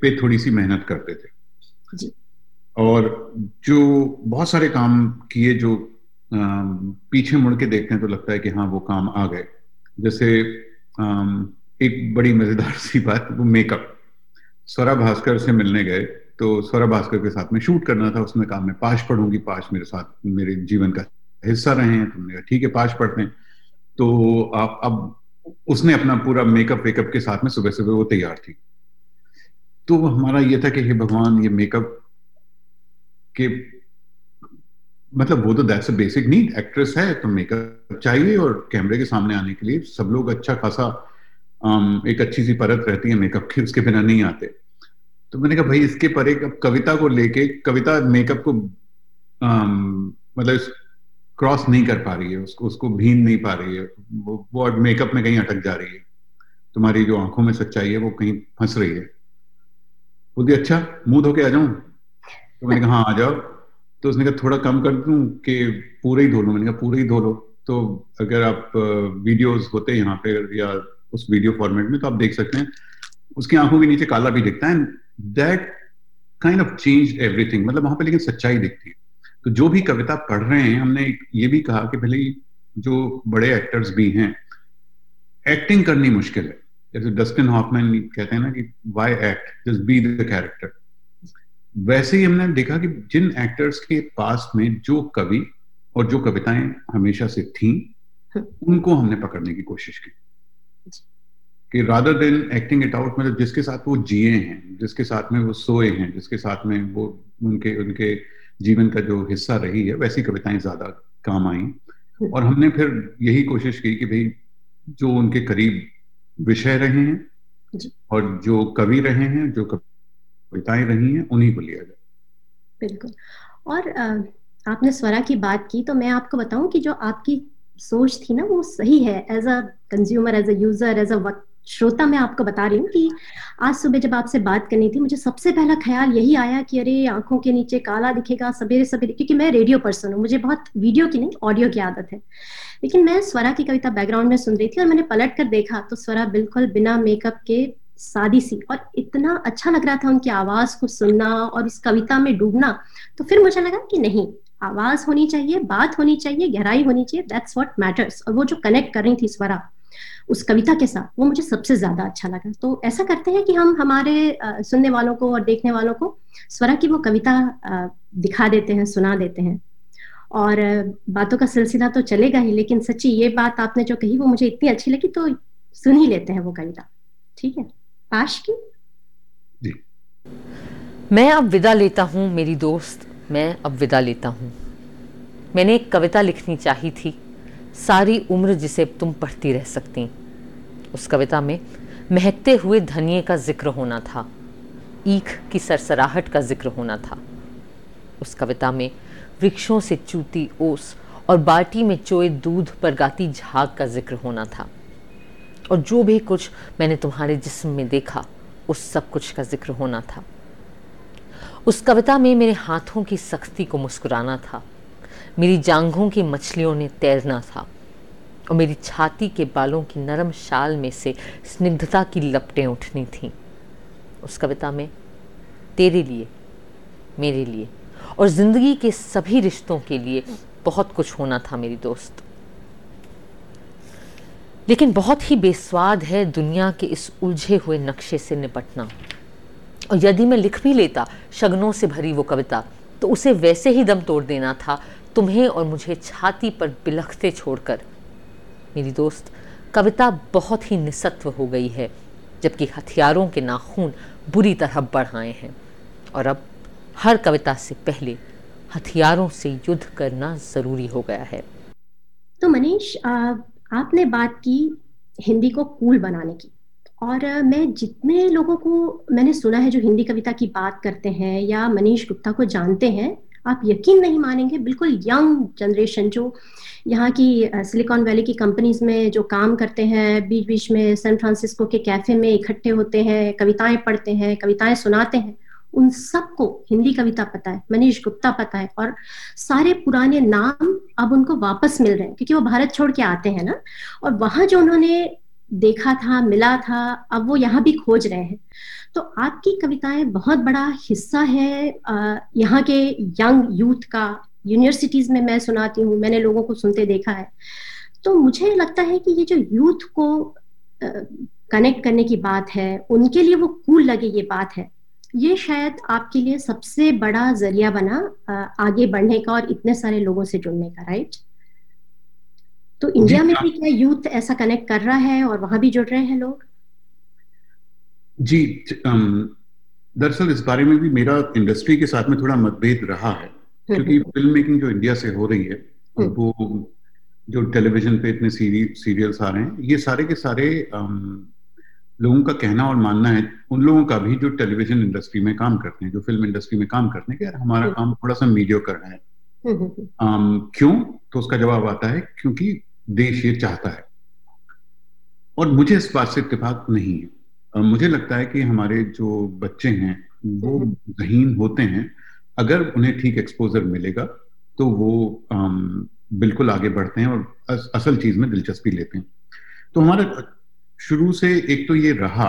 पे थोड़ी सी मेहनत करते थे। जी। और जो बहुत सारे काम किए जो पीछे मुड़ के देखते हैं तो लगता है कि हाँ वो काम आ गए। जैसे एक बड़ी मजेदार सी बात, वो मेकअप। स्वरा भास्कर से मिलने गए, तो स्वरा भास्कर के साथ में शूट करना था। उसने कहा मैं पाश पढ़ूंगी, पाश मेरे साथ मेरे जीवन का हिस्सा रहे हैं। तुमने कहा ठीक है पाश पढ़ते हैं। तो आप अब उसने अपना पूरा मेकअप वेकअप के साथ में सुबह सुबह वो तैयार थी। तो हमारा ये था कि हे भगवान, ये मेकअप के मतलब वो तो that's a basic need, actress है तो मेकअप चाहिए, और कैमरे के सामने आने के लिए सब लोग अच्छा खासा एक अच्छी सी परत रहती है मेकअप की, उसके बिना नहीं आते। तो मैंने कहा भाई इसके परे अब कविता को लेके, कविता मेकअप को मतलब क्रॉस नहीं कर पा रही है, उसको उसको भीन नहीं पा रही है, वो मेकअप में कहीं अटक जा रही है। तुम्हारी जो आंखों में सच्चाई है वो कहीं फंस रही है। बोलती अच्छा मुंह धो के आ जाऊं? तो मैंने कहा हाँ आ जाओ। तो उसने कहा थोड़ा कम कर दूं कि पूरे ही धो लो? मैंने कहा पूरे ही धो लो। तो अगर आप वीडियोस होते हैं यहाँ पे या उस वीडियो फॉर्मेट में, तो आप देख सकते हैं उसकी आंखों के नीचे काला भी दिखता है। That kind of change everything, मतलब वहां पे लेकिन सच्चाई दिखती है। तो जो भी कविता पढ़ रहे हैं, हमने ये भी कहा कि भले ही जो बड़े एक्टर्स भी हैं, एक्टिंग करनी मुश्किल है। जैसे डस्टिन हॉफमैन कहते हैं ना कि Y act, just be the character. वैसे ही हमने देखा कि जिन एक्टर्स के पास में जो कवि और जो कविताएं हमेशा से थीं, उनको हमने पकड़ने की कोशिश की कि rather than acting it out, मतलब जिसके साथ वो जिए हैं, जिसके साथ में वो सोए हैं, जिसके साथ में वो उनके उनके जीवन का जो हिस्सा रही है, वैसी कविताएं ज्यादा काम आई। और हमने फिर यही कोशिश की कि भाई जो उनके करीब विषय रहे हैं और जो कवि रहे हैं, जो कविताएं रही हैं, उन्हीं को लिया जाए। बिल्कुल। और आपने स्वरा की बात की, तो मैं आपको बताऊं कि जो आपकी सोच थी ना वो सही है। As a consumer, as a user, as a श्रोता, मैं आपको बता रही हूँ कि आज सुबह जब आपसे बात करनी थी, मुझे सबसे पहला ख्याल यही आया कि अरे आंखों के नीचे काला दिखेगा सवेरे सवेरे, क्योंकि मैं रेडियो पर्सन हूँ, मुझे बहुत वीडियो की नहीं ऑडियो की आदत है। लेकिन मैं स्वरा की कविता बैकग्राउंड में सुन रही थी और मैंने पलट कर देखा तो स्वरा बिल्कुल बिना मेकअप के सादी सी, और इतना अच्छा लग रहा था उनकी आवाज को सुनना और उस कविता में डूबना। तो फिर मुझे लगा कि नहीं, आवाज होनी चाहिए, बात होनी चाहिए, गहराई होनी चाहिए, दैट्स व्हाट मैटर्स। और वो जो कनेक्ट कर रही थी स्वरा उस कविता के साथ, वो मुझे सबसे ज्यादा अच्छा लगा। तो ऐसा करते हैं कि हम हमारे सुनने वालों को और देखने वालों को स्वरा की वो कविता दिखा देते हैं, सुना देते हैं। और बातों का सिलसिला तो चलेगा ही, लेकिन सच्ची ये बात आपने जो कही वो मुझे इतनी अच्छी लगी, तो सुन ही लेते हैं वो कविता। ठीक है, पाश की। मैं अब विदा लेता हूँ मेरी दोस्त, मैं अब विदा लेता हूँ। मैंने एक कविता लिखनी चाही थी, सारी उम्र जिसे तुम पढ़ती रह सकती। उस कविता में महकते हुए धनिये का जिक्र होना था, ईख की सरसराहट का जिक्र होना था। उस कविता में वृक्षों से चूती ओस और बाटी में चोए दूध पर गाती झाग का जिक्र होना था। और जो भी कुछ मैंने तुम्हारे जिस्म में देखा, उस सब कुछ का जिक्र होना था। उस कविता में मेरे हाथों की सख्ती को मुस्कुराना था, मेरी जांघों की मछलियों ने तैरना था, और मेरी छाती के बालों की नरम शाल में से स्निग्धता की लपटें उठनी थीं। उस कविता में तेरे लिए, मेरे लिए और जिंदगी के सभी रिश्तों के लिए बहुत कुछ होना था मेरी दोस्त। लेकिन बहुत ही बेस्वाद है दुनिया के इस उलझे हुए नक्शे से निपटना। और यदि मैं लिख भी लेता शगनों से भरी वो कविता, तो उसे वैसे ही दम तोड़ देना था, तुम्हें और मुझे छाती पर बिलखते छोड़कर। मेरी दोस्त, कविता बहुत ही निसत्व हो गई है, जबकि हथियारों के नाखून बुरी तरह बढ़ आए हैं। और अब हर कविता से पहले हथियारों से युद्ध करना जरूरी हो गया है। तो मनीष, आपने बात की हिंदी को कूल बनाने की, और मैं जितने लोगों को मैंने सुना है जो हिंदी कविता की बात करते हैं या मनीष गुप्ता को जानते हैं, आप यकीन नहीं मानेंगे, बिल्कुल यंग जनरेशन जो यहाँ की सिलिकॉन वैली की कंपनीज में जो काम करते हैं, बीच बीच में सैन फ्रांसिस्को के कैफे में इकट्ठे होते हैं, कविताएं पढ़ते हैं, कविताएं सुनाते हैं, उन सबको हिंदी कविता पता है, मनीष गुप्ता पता है, और सारे पुराने नाम अब उनको वापस मिल रहे हैं क्योंकि वो भारत छोड़ के आते हैं ना। और वहां जो उन्होंने देखा था, मिला था, अब वो यहाँ भी खोज रहे हैं। तो आपकी कविताएं बहुत बड़ा हिस्सा है यहाँ के यंग यूथ का। यूनिवर्सिटीज में मैं सुनाती हूँ, मैंने लोगों को सुनते देखा है। तो मुझे लगता है कि ये जो यूथ को कनेक्ट करने की बात है, उनके लिए वो कूल लगे ये बात है, ये शायद आपके लिए सबसे बड़ा जरिया बना आगे बढ़ने का और इतने सारे लोगों से जुड़ने का, राइट? तो इंडिया में भी क्या यूथ ऐसा कनेक्ट कर रहा है और वहां भी जुड़ रहे हैं लोग? जी, दरअसल इस बारे में भी मेरा इंडस्ट्री के साथ में थोड़ा मतभेद रहा है, क्योंकि फिल्म मेकिंग जो इंडिया से हो रही है, वो जो टेलीविजन पे इतने सीरियल्स आ रहे हैं, ये सारे के सारे लोगों का कहना और मानना है, उन लोगों का भी जो टेलीविजन इंडस्ट्री में काम करते हैं, जो फिल्म इंडस्ट्री में काम करते हैं, कि यार हमारा काम थोड़ा सा मीडियोकर है। क्यों? तो उसका जवाब आता है क्योंकि देश ये चाहता है। और मुझे इस बात से इत्तेफाक नहीं है। मुझे लगता है कि हमारे जो बच्चे हैं वो ज़हीन होते हैं, अगर उन्हें ठीक एक्सपोजर मिलेगा तो वो बिल्कुल आगे बढ़ते हैं और असल चीज में दिलचस्पी लेते हैं। तो हमारा शुरू से एक तो ये रहा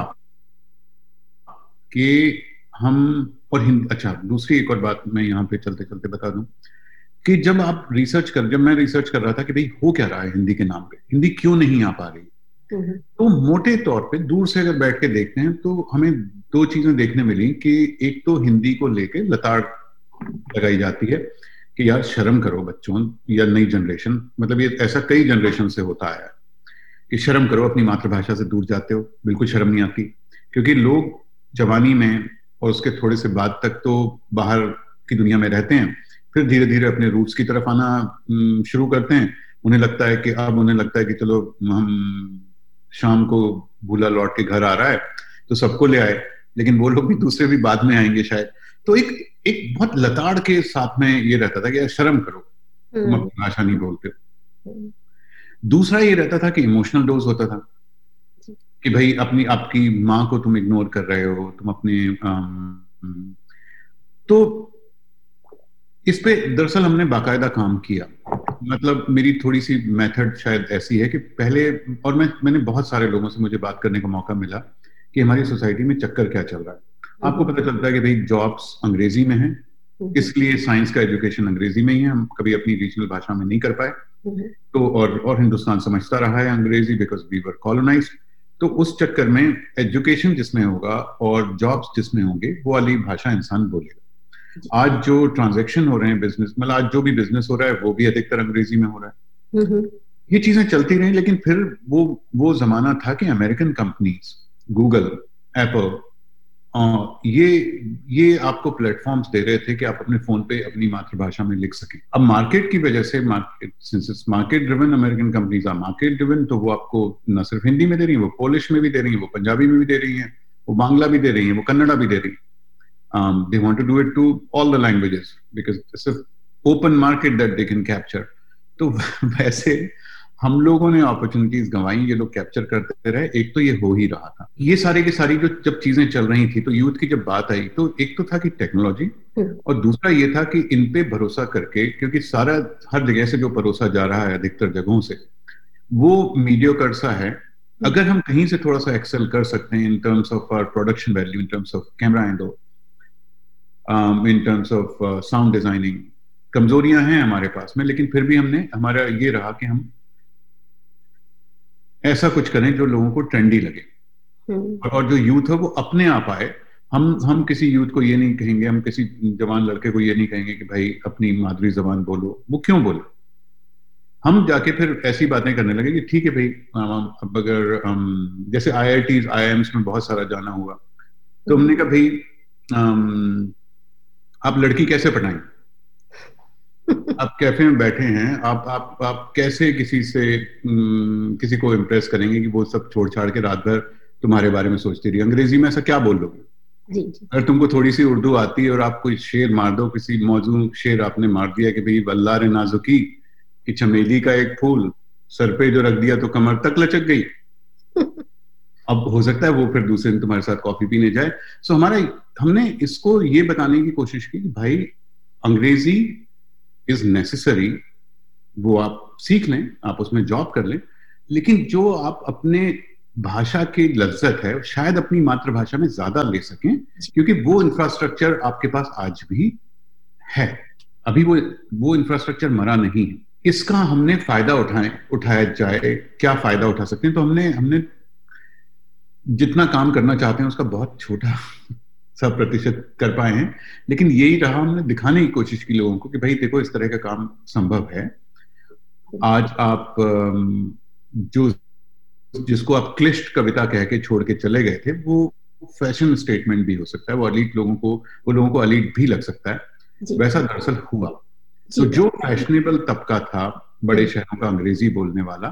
कि हम और अच्छा, दूसरी एक और बात मैं यहाँ पे चलते चलते बता दूं कि जब मैं रिसर्च कर रहा था कि भाई हो क्या रहा है हिंदी के नाम पे, हिंदी क्यों नहीं आ पा रही, तो मोटे तौर पे दूर से अगर बैठ के देखते हैं तो हमें दो चीजें देखने मिली कि एक तो हिंदी को लेके लताड़ लगाई जाती है कि यार शर्म करो बच्चों या नई जनरेशन, मतलब ये ऐसा कई जनरेशन से होता आया कि शर्म करो, अपनी मातृभाषा से दूर जाते हो, बिल्कुल शर्म नहीं आती। क्योंकि लोग जवानी में और उसके थोड़े से बाद तक तो बाहर की दुनिया में रहते हैं, फिर धीरे धीरे अपने रूट्स की तरफ आना शुरू करते हैं। उन्हें लगता है कि चलो हम शाम को भूला लौट के घर आ रहा है तो सबको ले आए, लेकिन वो लोग भी दूसरे भी बाद में आएंगे शायद। तो एक बहुत लताड़ के साथ में ये रहता था कि यार शर्म करो, तुम अपनी भाषा नहीं बोलते। दूसरा ये रहता था कि इमोशनल डोज होता था कि भाई आपकी माँ को तुम इग्नोर कर रहे हो, तुम अपने तो इस पे दरअसल हमने बाकायदा काम किया। मतलब मेरी थोड़ी सी मेथड शायद ऐसी है कि पहले, और मैंने बहुत सारे लोगों से मुझे बात करने का मौका मिला कि हमारी सोसाइटी में चक्कर क्या चल रहा है। आपको पता चलता है कि भाई जॉब्स अंग्रेजी में है, इसलिए साइंस का एजुकेशन अंग्रेजी में ही है, हम कभी अपनी रीजनल भाषा में नहीं कर पाए। तो और हिंदुस्तान समझता रहा है अंग्रेजी बिकॉज वी वर कॉलोनाइज्ड। तो उस चक्कर में एजुकेशन जिसमें होगा और जॉब्स जिसमें होंगे वो वाली भाषा इंसान बोलेगा। आज जो ट्रांजैक्शन हो रहे हैं बिजनेस, मतलब आज जो भी बिजनेस हो रहा है वो भी अधिकतर अंग्रेजी में हो रहा है। ये चीजें चलती रही, लेकिन फिर वो जमाना था कि अमेरिकन कंपनीज, गूगल, एप्पल, ये आपको प्लेटफॉर्म्स दे रहे थे कि आप अपने फोन पे अपनी मातृभाषा में लिख सकें। अब मार्केट की वजह से, market driven American companies are market driven, तो वो आपको न सिर्फ हिंदी में दे रही है, वो पोलिश में भी दे रही है, वो पंजाबी में भी दे रही है, वो बांग्ला भी दे रही है, वो कन्नड़ा भी दे रही है। They want to do it to all the languages because it's an open market that they can capture. तो वैसे हम लोगों ने अपॉर्चुनिटीज गंवाई, ये लोग कैप्चर करते रहे। एक तो ये हो ही रहा था, ये सारी की सारी जो जब चीजें चल रही थी, तो यूथ की जब बात आई तो एक तो था कि टेक्नोलॉजी, और दूसरा ये था कि इन पे भरोसा करके, क्योंकि सारा हर जगह से जो परोसा जा रहा है अधिकतर जगहों से, वो मीडियोकर सा है। अगर हम कहीं से थोड़ा सा एक्सेल कर सकते हैं in terms of our production value, in terms of camera angle, in terms of sound designing, कमजोरियां हैं हमारे पास में, लेकिन फिर भी हमारा ये रहा कि हम ऐसा कुछ करें जो लोगों को ट्रेंडी लगे, और जो यूथ है वो अपने आप आए। हम किसी यूथ को ये नहीं कहेंगे, हम किसी जवान लड़के को ये नहीं कहेंगे कि भाई अपनी मादरी जबान बोलो, वो क्यों बोले। हम जाके फिर ऐसी बातें करने लगे कि ठीक है भाई, अब अगर जैसे IITs, IIMs में बहुत सारा जाना हुआ, तो हमने कहा भाई आप लड़की कैसे पटाएं, आप कैफे में बैठे हैं, आप कैसे किसी को इम्प्रेस करेंगे कि वो सब छोड़ छाड़ के रात भर तुम्हारे बारे में सोचती रही, अंग्रेजी में ऐसा क्या बोल लोगे। अगर तुमको थोड़ी सी उर्दू आती है और आप कोई शेर मार दो, किसी मौजूद शेर आपने मार दिया कि भाई वल्लाह रे नाजुकी कि चमेली का एक फूल सर पे जो रख दिया तो कमर तक लचक गई, अब हो सकता है वो फिर दूसरे दिन तुम्हारे साथ कॉफी पीने जाए। सो हमने इसको ये बताने की कोशिश की कि भाई अंग्रेजी इज नेसेसरी, वो आप सीख लें, आप उसमें जॉब कर लें, लेकिन जो आप अपने भाषा की लज्जत है शायद अपनी मातृभाषा में ज्यादा ले सकें, क्योंकि वो इंफ्रास्ट्रक्चर आपके पास आज भी है। अभी वो इंफ्रास्ट्रक्चर मरा नहीं है। इसका हमने फायदा उठाया जाए, क्या फायदा उठा सकते हैं? तो हमने जितना काम करना चाहते हैं उसका बहुत छोटा सा प्रतिशत कर पाए हैं, लेकिन यही रहा, हमने दिखाने की कोशिश की लोगों को कि भाई देखो इस तरह का काम संभव है। आज आप जो जिसको आप क्लिष्ट कविता कह के छोड़ के चले गए थे, वो फैशन स्टेटमेंट भी हो सकता है, वो लोगों को अलीट भी लग सकता है। वैसा दरअसल हुआ। तो जो फैशनेबल तबका था बड़े शहरों का अंग्रेजी बोलने वाला,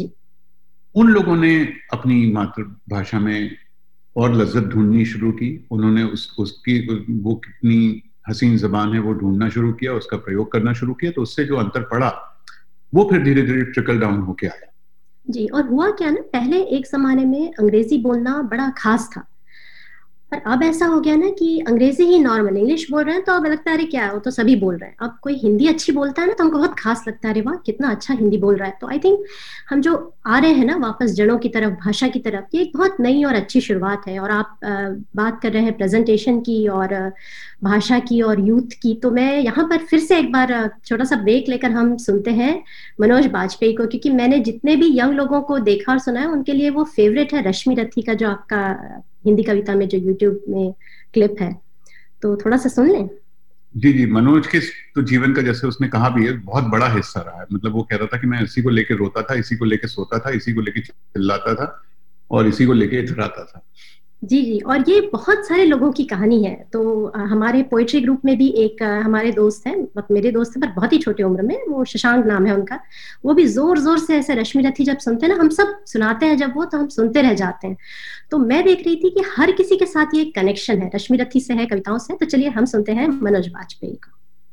उन लोगों ने अपनी मातृभाषा में और लज्जत ढूंढनी शुरू की। उन्होंने उसकी वो कितनी हसीन जबान है वो ढूंढना शुरू किया, उसका प्रयोग करना शुरू किया। तो उससे जो अंतर पड़ा वो फिर धीरे धीरे ट्रिकल डाउन होके आया। जी, और हुआ क्या ना, पहले एक जमाने में अंग्रेजी बोलना बड़ा खास था, पर अब ऐसा हो गया ना कि अंग्रेजी ही नॉर्मल, इंग्लिश बोल रहे हैं तो अब लगता है अरे क्या है, वो तो सभी बोल रहे हैं। अब कोई हिंदी अच्छी बोलता है ना तो हमको बहुत खास लगता है, अरे वाह कितना अच्छा हिंदी बोल रहा है। तो आई थिंक हम जो आ रहे हैं ना वापस जड़ों की तरफ, भाषा की तरफ, ये एक बहुत नई और अच्छी शुरुआत है। और आप बात कर रहे हैं प्रेजेंटेशन की और भाषा की और यूथ की, तो मैं यहाँ पर फिर से एक बार छोटा सा ब्रेक लेकर हम सुनते हैं मनोज बाजपेयी को, क्योंकि मैंने जितने भी यंग लोगों को देखा और सुना है उनके लिए वो फेवरेट है रश्मि रथी का जो आपका हिंदी कविता में जो यूट्यूब में क्लिप है, तो थोड़ा सा सुन लें। जी, मनोज के तो जीवन का, जैसे उसने कहा भी है, बहुत बड़ा हिस्सा रहा है। मतलब वो कहता था कि मैं इसी को लेके रोता था, इसी को लेके सोता था, इसी को लेके चिल्लाता था और इसी को लेके इतराता था। जी, और ये बहुत सारे लोगों की कहानी है। तो हमारे पोएट्री ग्रुप में भी एक हमारे दोस्त हैं, मेरे दोस्त हैं पर बहुत ही छोटी उम्र में, वो शशांक नाम है उनका, वो भी जोर जोर से ऐसे रश्मि रथी जब सुनते हैं ना, हम सब सुनाते हैं जब वो, तो हम सुनते रह जाते हैं। तो मैं देख रही थी कि हर किसी के साथ ये कनेक्शन है, रश्मि रथी से है, कविताओं से। तो चलिए हम सुनते हैं मनोज बाजपेयी को।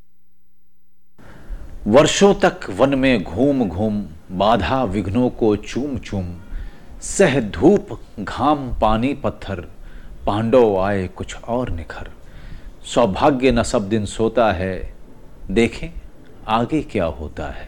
वर्षों तक वन में घूम घूम, बाधा विघ्नों को चूम चूम, सह धूप घाम पानी पत्थर, पांडव आए कुछ और निखर। सौभाग्य न सब दिन सोता है, देखें आगे क्या होता है।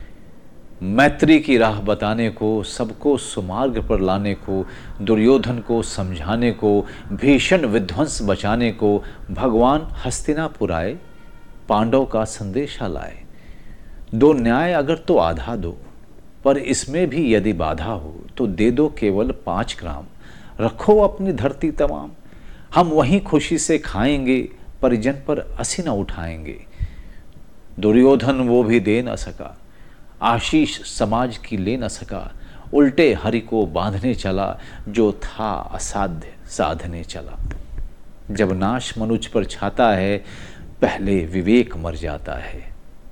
मैत्री की राह बताने को, सबको सुमार्ग पर लाने को, दुर्योधन को समझाने को, भीषण विध्वंस बचाने को, भगवान हस्तिनापुर आए, पांडव का संदेशा लाए। दो न्याय अगर तो आधा दो, पर इसमें भी यदि बाधा हो तो दे दो केवल 5 ग्राम। रखो अपनी धरती तमाम, हम वहीं खुशी से खाएंगे, परिजन पर असी न उठाएंगे। दुर्योधन वो भी दे न सका, आशीष समाज की ले न सका, उल्टे हरि को बांधने चला, जो था असाध्य साधने चला। जब नाश मनुज पर छाता है, पहले विवेक मर जाता है।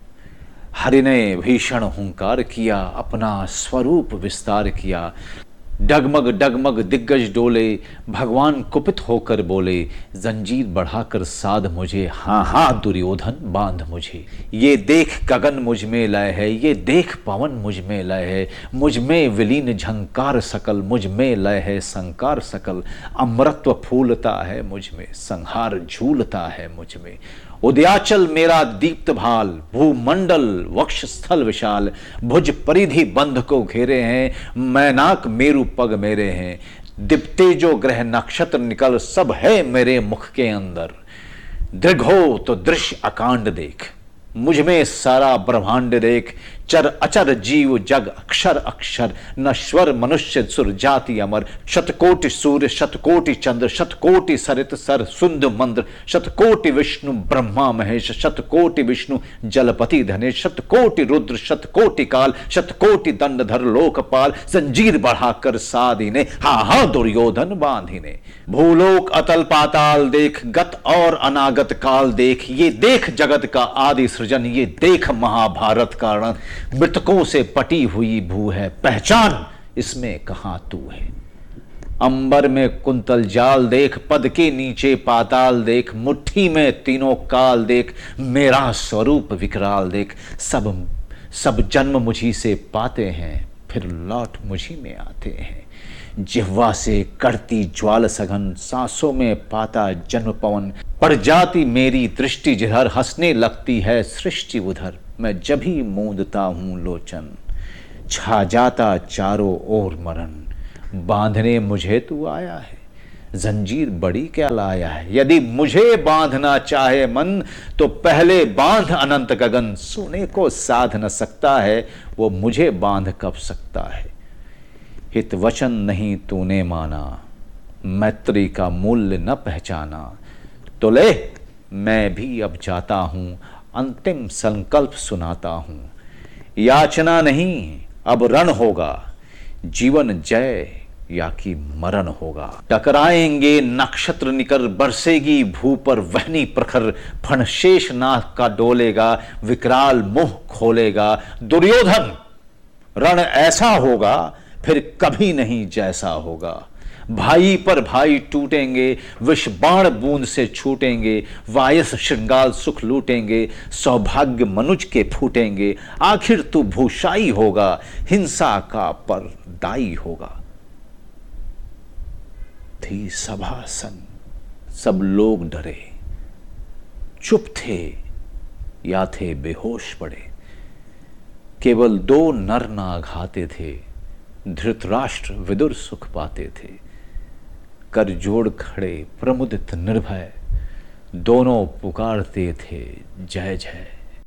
हरि ने भीषण हुंकार किया, अपना स्वरूप विस्तार किया। डगमग डगमग दिग्गज डोले, भगवान कुपित होकर बोले, जंजीर बढ़ाकर साध मुझे, हाँ हाँ दुर्योधन बांध मुझे। ये देख गगन मुझ में लय है, ये देख पवन मुझ में लय है, मुझ में विलीन झंकार सकल, मुझ में लय है संकार सकल। अमृतत्व फूलता है मुझ में, संहार झूलता है मुझ में। उदयाचल मेरा दीप्त भाल, भूमंडल वक्षस्थल विशाल, भुज परिधि बंध को घेरे हैं, मैनाक मेरु पग मेरे हैं। दीप्ते जो ग्रह नक्षत्र निकल, सब है मेरे मुख के अंदर। दृढ़ हो तो दृश्य अकांड देख, मुझ में सारा ब्रह्मांड देख। चर अचर जीव जग अक्षर अक्षर, नश्वर मनुष्य सुर जाति अमर। शतकोटि सूर्य शतकोटि चंद्र, शतकोटि सरित सर सुंद मंद्र। शतकोटि विष्णु ब्रह्मा महेश, शतकोटि विष्णु जलपति धनेश। शतकोटि रुद्र शतकोटि काल, शतकोटि दंडधर लोकपाल। जंजीर बढ़ाकर साधिने, हा हा दुर्योधन बांधिने। भूलोक अतल पाताल देख, गत और अनागत काल देख। ये देख जगत का आदि सृजन, ये देख महाभारत का रण। मृतकों से पटी हुई भू है, पहचान इसमें कहां तू है। अंबर में कुंतल जाल देख, पद के नीचे पाताल देख। मुट्ठी में तीनों काल देख, मेरा स्वरूप विकराल देख। सब जन्म मुझी से पाते हैं, फिर लौट मुझी में आते हैं। जिह्वा से करती ज्वाल सघन, सांसों में पाता जन्म पवन। पड़ जाती मेरी दृष्टि जिधर, हंसने लगती है सृष्टि उधर। मैं जब ही मूंदता हूं लोचन, छा जाता चारों ओर मरण। बांधने मुझे तू आया है, जंजीर बड़ी क्या लाया है। यदि मुझे बांधना चाहे मन, तो पहले बांध अनंत गगन। सोने को साध न सकता है, वो मुझे बांध कब सकता है। हित वचन नहीं तूने माना, मैत्री का मूल्य न पहचाना। तो ले मैं भी अब जाता हूं, अंतिम संकल्प सुनाता हूं। याचना नहीं अब रण होगा, जीवन जय या कि मरण होगा। टकराएंगे नक्षत्र निकर, बरसेगी भू पर वहनी प्रखर। फण शेष नाग का डोलेगा, विकराल मुंह खोलेगा। दुर्योधन रण ऐसा होगा, फिर कभी नहीं जैसा होगा। भाई पर भाई टूटेंगे, विष बाण बूंद से छूटेंगे। वायस श्रृंगाल सुख लूटेंगे, सौभाग्य मनुज के फूटेंगे। आखिर तू भूषाई होगा, हिंसा का पर दाई होगा। थी सभा सन, सब लोग डरे, चुप थे या थे बेहोश पड़े। केवल 2 नर नाग आते थे, धृतराष्ट्र विदुर सुख पाते थे। कर जोड़ खड़े प्रमुदित निर्भय, दोनों पुकारते थे जय जय।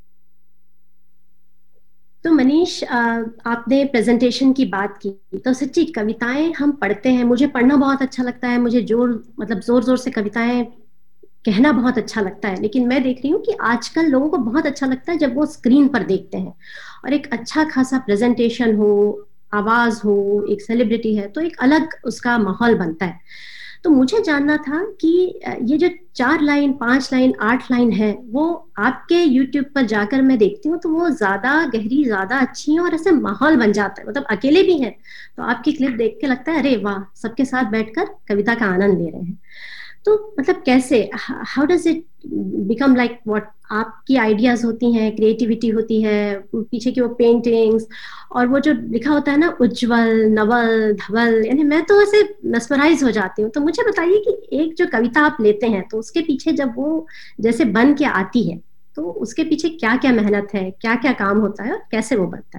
तो मनीष, आपने प्रेजेंटेशन की बात की, तो सच्ची कविताएं हम पढ़ते हैं, मुझे पढ़ना बहुत अच्छा लगता है, मुझे जोर जोर से कविताएं कहना बहुत अच्छा लगता है। लेकिन मैं देख रही हूँ कि आजकल लोगों को बहुत अच्छा लगता है जब वो स्क्रीन पर देखते हैं और एक अच्छा खासा प्रेजेंटेशन हो, आवाज हो, एक सेलिब्रिटी है तो एक अलग उसका माहौल बनता है। तो मुझे जानना था कि ये जो 4 लाइन, 5 लाइन, 8 लाइन है, वो आपके YouTube पर जाकर मैं देखती हूँ तो वो ज्यादा गहरी, ज्यादा अच्छी है और ऐसे माहौल बन जाता है। मतलब अकेले भी हैं तो आपकी क्लिप देख के लगता है अरे वाह, सबके साथ बैठकर कविता का आनंद ले रहे हैं। तो मतलब कैसे, how does it become like what? आपकी आइडियाज होती हैं, क्रिएटिविटी होती है, पीछे की वो पेंटिंग्स और वो जो लिखा होता है ना, उज्जवल, नवल, धवल, यानी मैं तो ऐसे मेस्मराइज हो जाती हूँ। तो मुझे बताइए कि एक जो कविता आप लेते हैं तो उसके पीछे जब वो जैसे बन के आती है तो उसके पीछे क्या क्या मेहनत है, क्या क्या काम होता है और कैसे वो बनता है?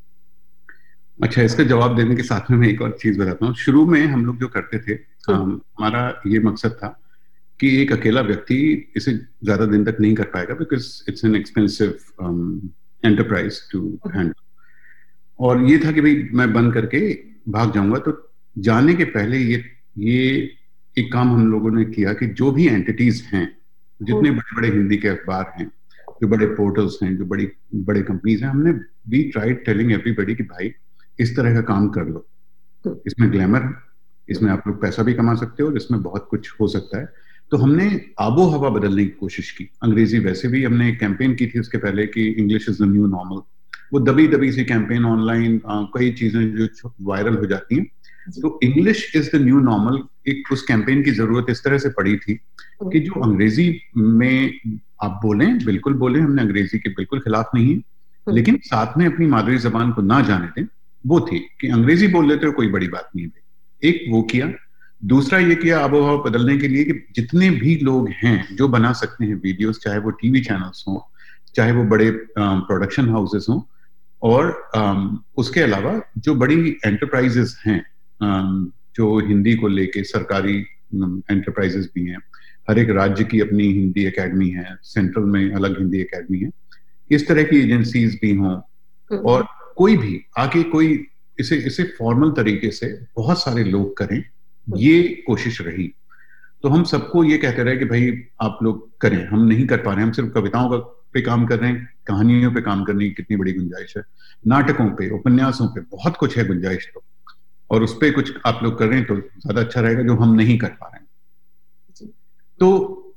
अच्छा, इसका जवाब देने के साथ में मैं एक और चीज बताता हूँ। शुरू में हम लोग जो करते थे, हमारा ये मकसद था कि एक अकेला व्यक्ति इसे ज्यादा दिन तक नहीं कर पाएगा, because it's an expensive enterprise to handle. और ये था कि भाई मैं बंद करके भाग जाऊंगा। तो जाने के पहले ये एक काम हम लोगों ने किया कि जो भी एंटिटीज हैं, जितने बड़े बड़े हिंदी के अखबार हैं, जो बड़े पोर्टल्स हैं, जो बड़ी बड़े कंपनीज हैं, हमने वी ट्राइड टेलिंग एवरीबडी कि भाई इस तरह का काम कर लो, इसमें ग्लैमर है, इसमें आप लोग पैसा भी कमा सकते हो और इसमें बहुत कुछ हो सकता है। तो हमने आबो हवा बदलने की कोशिश की। अंग्रेजी वैसे भी हमने एक कैंपेन की थी उसके पहले कि English is the new normal. वो दबी सी कैंपेन, ऑनलाइन कई चीजें जो वायरल हो जाती हैं। तो English is the new normal, एक उस कैंपेन की जरूरत इस तरह से पड़ी थी कि जो अंग्रेजी में आप बोलें, बिल्कुल बोलें, हमने अंग्रेजी के बिल्कुल खिलाफ नहीं है, लेकिन साथ में अपनी मादरी जबान को ना जाने दें। वो थी कि अंग्रेजी बोल लेते हो कोई बड़ी बात नहीं है। एक वो किया। दूसरा ये किया आबोहवा बदलने के लिए कि जितने भी लोग हैं जो बना सकते हैं वीडियोस, चाहे वो टीवी चैनल्स हों, चाहे वो बड़े प्रोडक्शन हाउसेस हों, और उसके अलावा जो बड़ी एंटरप्राइजेस हैं जो हिंदी को लेके, सरकारी एंटरप्राइजेस भी हैं, हर एक राज्य की अपनी हिंदी एकेडमी है, सेंट्रल में अलग हिंदी एकेडमी है, इस तरह की एजेंसीज भी हों, और कोई भी आके कोई इसे फॉर्मल तरीके से बहुत सारे लोग करें, ये कोशिश रही। तो हम सबको ये कहते रहे कि भाई आप लोग करें, हम नहीं कर पा रहे हैं, हम सिर्फ कविताओं पे काम कर रहे हैं, कहानियों पे काम करने की कितनी बड़ी गुंजाइश है, नाटकों पे, उपन्यासों पे बहुत कुछ है गुंजाइश, तो और उस पर कुछ आप लोग कर रहे हैं तो ज्यादा अच्छा रहेगा, जो हम नहीं कर पा रहे हैं। तो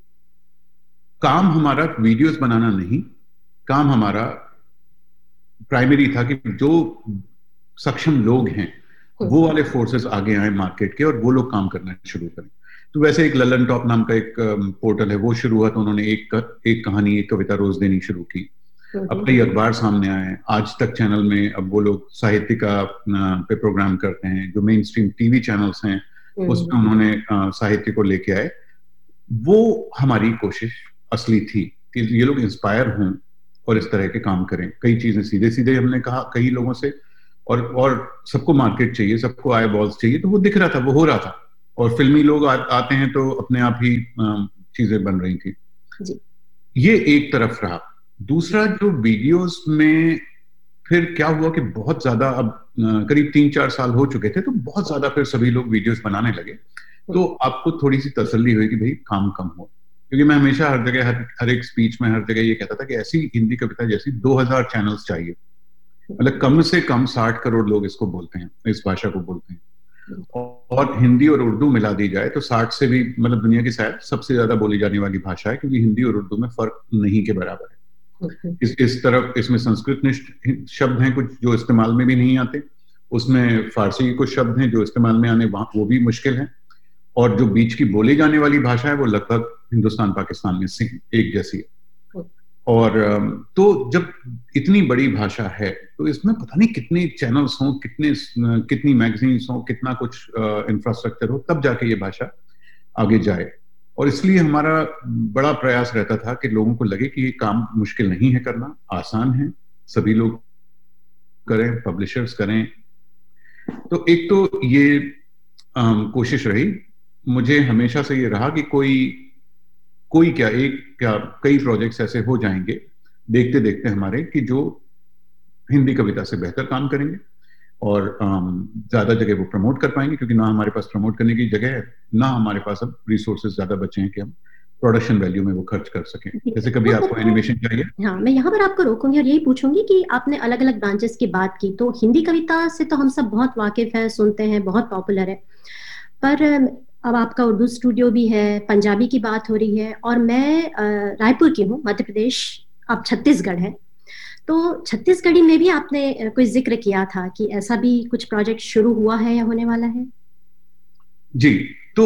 काम हमारा वीडियोस बनाना नहीं, काम हमारा प्राइमरी था कि जो सक्षम लोग हैं वो वाले फोर्सेस आगे आए मार्केट के और वो लोग काम करना शुरू करें। तो वैसे एक ललन टॉप नाम का एक पोर्टल है, वो शुरू हुआ तो उन्होंने एक कहानी, एक कविता रोज देनी शुरू की। अब कई अखबार सामने आए, आज तक चैनल में अब वो लोग साहित्य का पे प्रोग्राम करते हैं, जो मेन स्ट्रीम टीवी चैनल्स हैं उसमें उन्होंने साहित्य को लेके आए। वो हमारी कोशिश असली थी कि ये लोग इंस्पायर हों और इस तरह के काम करें। कई चीजें सीधे सीधे हमने कहा कई लोगों से, और सबको मार्केट चाहिए, सबको आई बॉल्स चाहिए, तो वो दिख रहा था, वो हो रहा था, और फिल्मी लोग आते हैं तो अपने आप ही चीजें बन रही थी जी। ये एक तरफ रहा। दूसरा, जो वीडियोस में फिर क्या हुआ कि बहुत ज्यादा, अब करीब 3-4 साल हो चुके थे, तो बहुत ज्यादा फिर सभी लोग वीडियोस बनाने लगे, तो आपको थोड़ी सी तसल्ली हुई कि भाई काम कम हो। क्योंकि मैं हमेशा हर जगह, हर एक स्पीच में, हर जगह ये कहता था कि ऐसी हिंदी कविता जैसी 2000 चैनल्स चाहिए, मतलब कम से कम 60 करोड़ लोग इसको बोलते हैं, इस भाषा को बोलते हैं, और हिंदी और उर्दू मिला दी जाए तो 60 से भी, मतलब दुनिया की शायद सबसे ज्यादा बोली जाने वाली भाषा है, क्योंकि हिंदी और उर्दू में फर्क नहीं के बराबर है। इस तरफ इसमें संस्कृत निष्ठ शब्द हैं कुछ जो इस्तेमाल में भी नहीं आते, उसमें फारसी के कुछ शब्द हैं जो इस्तेमाल में आने वो भी मुश्किल है, और जो बीच की बोली जाने वाली भाषा है वो लगभग हिंदुस्तान पाकिस्तान में एक जैसी है। और तो जब इतनी बड़ी भाषा है तो इसमें पता नहीं कितने चैनल्स हों, कितनी मैगजीन्स हों, कितना कुछ इंफ्रास्ट्रक्चर हो, तब जाके ये भाषा आगे जाए। और इसलिए हमारा बड़ा प्रयास रहता था कि लोगों को लगे कि ये काम मुश्किल नहीं है करना, आसान है, सभी लोग करें, पब्लिशर्स करें। तो एक तो ये कोशिश रही। मुझे हमेशा से ये रहा कि कोई क्या, एक क्या कई प्रोजेक्ट्स ऐसे हो जाएंगे देखते देखते हमारे, कि जो हिंदी कविता से बेहतर काम करेंगे और ज्यादा जगह वो प्रमोट कर पाएंगे, क्योंकि ना हमारे पास प्रमोट करने की जगह है, ना हमारे पास अब रिसोर्सेज ज्यादा बचे हैं कि हम प्रोडक्शन वैल्यू में वो खर्च कर सकें। जैसे कभी आपको एनिमेशन चाहिए। हाँ, मैं यहाँ पर आपको रोकूंगी और यही पूछूंगी कि आपने अलग अलग ब्रांचेस की बात की, तो हिंदी कविता से तो हम सब बहुत वाकिफ है, सुनते हैं, बहुत पॉपुलर है, पर अब आपका उर्दू स्टूडियो भी है, पंजाबी की बात हो रही है, और मैं रायपुर की हूँ, मध्य प्रदेश, अब छत्तीसगढ़ है, तो छत्तीसगढ़ी में भी आपने कोई जिक्र किया था कि ऐसा भी कुछ प्रोजेक्ट शुरू हुआ है या होने वाला है? जी, तो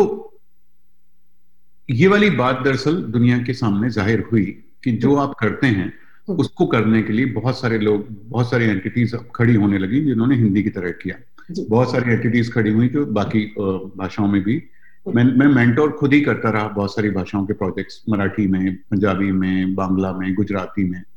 ये वाली बात दरअसल दुनिया के सामने जाहिर हुई कि जो आप करते हैं उसको करने के लिए बहुत सारे लोग, बहुत सारी एंटिटीज खड़ी होने लगी जिन्होंने हिंदी की तरह किया। बहुत सारी एंटिटीज खड़ी हुई जो बाकी भाषाओं में भी। मैं मेंटोर खुद ही करता रहा बहुत सारी भाषाओं के प्रोजेक्ट्स, मराठी में, पंजाबी में, बांग्ला में, गुजराती में।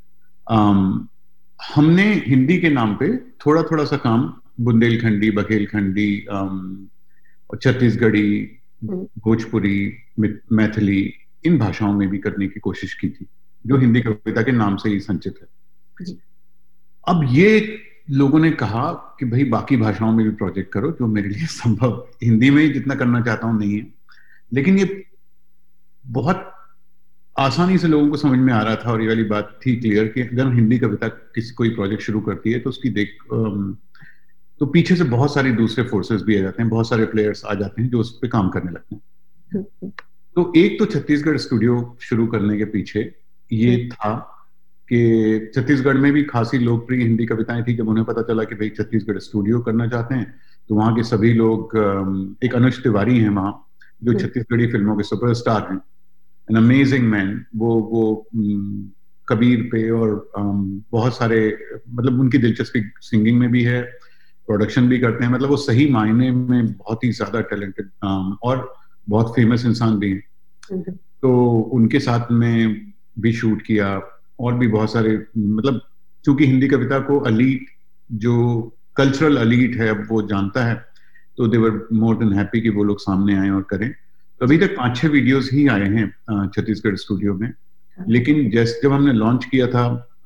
हमने हिंदी के नाम पे थोड़ा थोड़ा सा काम बुंदेलखंडी, बघेलखंडी, छत्तीसगढ़ी, भोजपुरी, मैथिली, इन भाषाओं में भी करने की कोशिश की थी, जो हिंदी कविता के नाम से ही संचित है। अब ये लोगों ने कहा कि भाई बाकी भाषाओं में भी प्रोजेक्ट करो, जो मेरे लिए संभव, हिंदी में ही जितना करना चाहता हूं नहीं है, लेकिन ये बहुत आसानी से लोगों को समझ में आ रहा था, और ये वाली बात थी क्लियर कि अगर हिंदी कविता किसी कोई प्रोजेक्ट शुरू करती है तो उसकी तो पीछे से बहुत सारे दूसरे फोर्सेस भी आ जाते हैं, बहुत सारे प्लेयर्स आ जाते हैं जो उस पर काम करने लगते हैं। तो एक तो छत्तीसगढ़ स्टूडियो शुरू करने के पीछे ये था कि छत्तीसगढ़ में भी खासी लोकप्रिय हिंदी कविताएं थी। जब उन्हें पता चला कि भाई छत्तीसगढ़ स्टूडियो करना चाहते हैं, तो वहां के सभी लोग, एक अनुज तिवारी हैं वहां जो छत्तीसगढ़ी फिल्मों के सुपरस्टार हैं, एन अमेजिंग मैन, वो कबीर पे और बहुत सारे, मतलब उनकी दिलचस्पी सिंगिंग में भी है, प्रोडक्शन भी करते हैं, मतलब वो सही मायने में बहुत ही ज्यादा टैलेंटेड और बहुत फेमस इंसान भी हैं। तो उनके साथ में भी शूट किया, और भी बहुत सारे, मतलब चूंकि हिंदी कविता को अलीट, जो कल्चरल अलीट है, अब वो जानता है, तो दे वर मोर देन हैप्पी कि वो लोग सामने आए और करें। तो अभी तक 5-6 वीडियोस ही आए हैं छत्तीसगढ़ स्टूडियो में, लेकिन जब हमने लॉन्च किया था,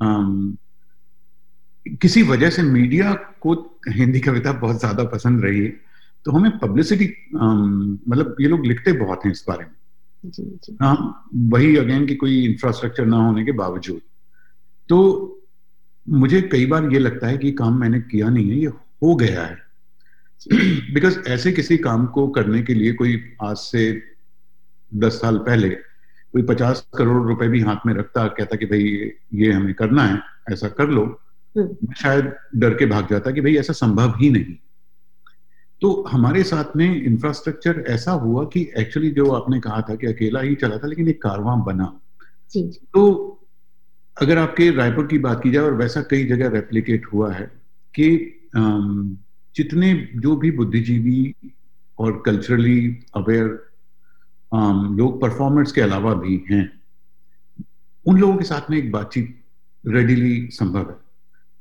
किसी वजह से मीडिया को हिंदी कविता बहुत ज्यादा पसंद रही है, तो हमें पब्लिसिटी, मतलब ये लोग लिखते बहुत हैं इस बारे में। हाँ, वही अगेन कि कोई इंफ्रास्ट्रक्चर ना होने के बावजूद, तो मुझे कई बार ये लगता है कि काम मैंने किया नहीं है, ये हो गया है। बिकॉज ऐसे किसी काम को करने के लिए कोई आज से 10 साल पहले कोई 50 करोड़ रुपए भी हाथ में रखता, कहता कि भाई ये हमें करना है, ऐसा कर लो, शायद डर के भाग जाता कि भाई ऐसा संभव ही नहीं। तो हमारे साथ में इंफ्रास्ट्रक्चर ऐसा हुआ कि एक्चुअली जो आपने कहा था कि अकेला ही चला था, लेकिन एक कारवां बना। तो अगर आपके रायपुर की बात की जाए, और वैसा कई जगह रेप्लिकेट हुआ है कि जितने जो भी बुद्धिजीवी और कल्चरली अवेयर लोग परफॉर्मर्स के अलावा भी हैं, उन लोगों के साथ में एक बातचीत रेडिली संभव है।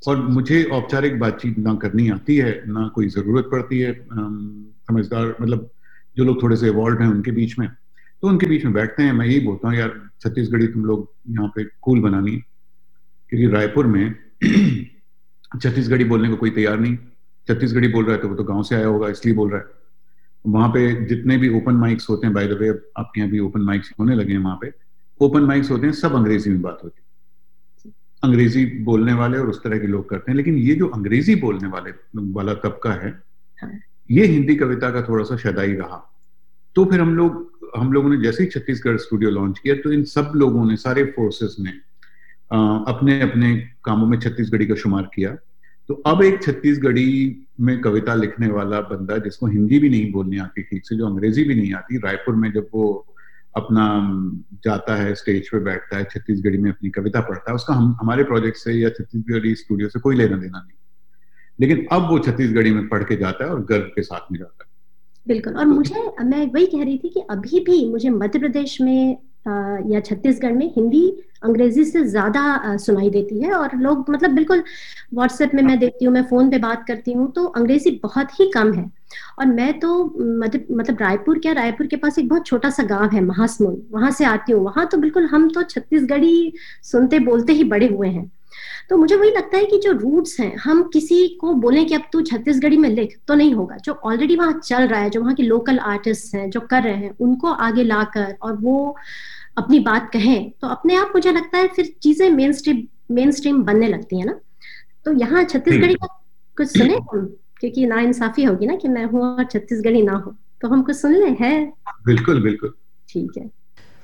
और मुझे औपचारिक बातचीत ना करनी आती है, ना कोई ज़रूरत पड़ती है। समझदार मतलब जो लोग थोड़े से इवॉल्व हैं उनके बीच में, तो उनके बीच में बैठते हैं, मैं यही बोलता हूँ, यार छत्तीसगढ़ी तुम लोग यहाँ पे कूल बनानी, क्योंकि रायपुर में छत्तीसगढ़ी बोलने को कोई तैयार नहीं। छत्तीसगढ़ी बोल रहा है तो वो तो गांव से आया होगा इसलिए बोल रहा है। वहां पे जितने भी ओपन माइक्स होते हैं, बाय द वे आपके यहाँ भी ओपन माइक्स होने लगे हैं, वहां पे ओपन माइक्स होते हैं, सब अंग्रेजी में बात होती है, अंग्रेजी बोलने वाले और उस तरह के लोग करते हैं। लेकिन ये जो अंग्रेजी बोलने वाला तबका है, ये हिंदी कविता का थोड़ा सा शदाई रहा। तो फिर हम लोगों ने जैसे ही छत्तीसगढ़ स्टूडियो लॉन्च किया, तो इन सब लोगों ने, सारे फोर्सेस ने अपने अपने कामों में छत्तीसगढ़ी का शुमार किया। तो अब एक छत्तीसगढ़ी में कविता लिखने वाला बंदा, जिसको हिंदी भी नहीं बोलनी आती ठीक से, जो अंग्रेजी भी नहीं आती, रायपुर में जब वो अपना जाता है, स्टेज पे बैठता है, छत्तीसगढ़ी में अपनी कविता पढ़ता है, उसका हमारे प्रोजेक्ट से या छत्तीसगढ़ी स्टूडियो से कोई लेना देना नहीं। लेकिन अब वो छत्तीसगढ़ी में पढ़ के जाता है और गर्व के साथ में जाता है। बिल्कुल। और मैं वही कह रही थी कि अभी भी मुझे मध्य प्रदेश में या छत्तीसगढ़ में हिंदी अंग्रेजी से ज्यादा सुनाई देती है। और लोग मतलब बिल्कुल व्हाट्सएप में मैं देखती हूँ, मैं फोन पे बात करती हूँ, तो अंग्रेजी बहुत ही कम है। और मैं तो मतलब रायपुर के पास एक बहुत छोटा सा गांव है महासमुंद, वहां से आती हूँ। वहां तो बिल्कुल हम तो छत्तीसगढ़ी सुनते बोलते ही बड़े हुए हैं। तो मुझे वही लगता है कि जो रूट्स हैं, हम किसी को बोलें कि अब तू छत्तीसगढ़ी में लिख, तो नहीं होगा। जो ऑलरेडी वहां चल रहा है, जो वहां के लोकल आर्टिस्ट हैं जो कर रहे हैं, उनको आगे लाकर और वो अपनी बात कहें, तो अपने आप मुझे लगता है फिर चीजें मेन स्ट्रीम बनने लगती है ना। तो यहाँ छत्तीसगढ़ी का कुछ सुने हम, क्योंकि ना इंसाफी होगी ना कि मैं हूँ और छत्तीसगढ़ी ना हो, तो हम कुछ सुन ले। है बिल्कुल बिल्कुल ठीक है।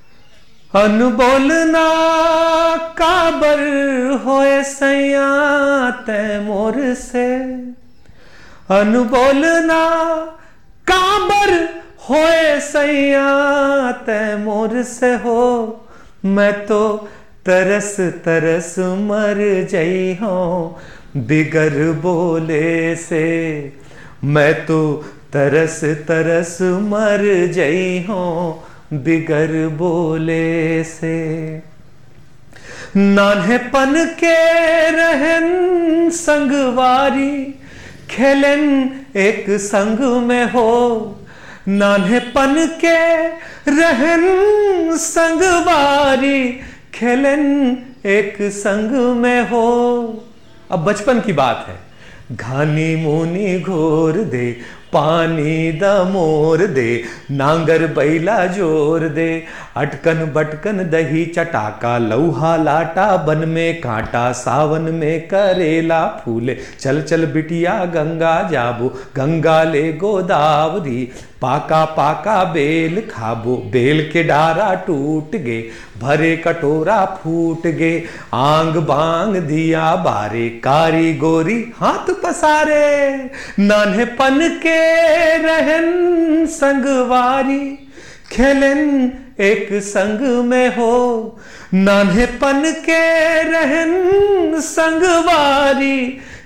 अनबोलना काबर होए सैया तै मोर से, अनबोलना काबर होए सैया तै मोर से हो, मैं तो तरस तरस मर जई हूँ बिगर बोले से, मैं तो तरस तरस मर जई हूँ बिगर बोले से। नान्हेपन के रहन संगवारी खेलन एक संग में हो, नान्हेपन के रहन संगवारी खेलन एक संग में हो। अब बचपन की बात है। घानी मुनी घोर दे, पानी द मोर दे, नांगर बैला जोर दे, अटकन बटकन दही चटाका, लौहा लाटा बन में कांटा, सावन में करेला फूले, चल चल बिटिया गंगा जाबो, गंगा ले गोदावरी, पाका पाका बेल खाबो, बेल के डारा टूट गे, भरे कटोरा फूट गे, आंग बांग दिया बारे, कारी गोरी हाथ पसारे, नान्हेपन के रहन संगवारी खेलन एक संग में हो, नान्हेपन के रहन संगवारी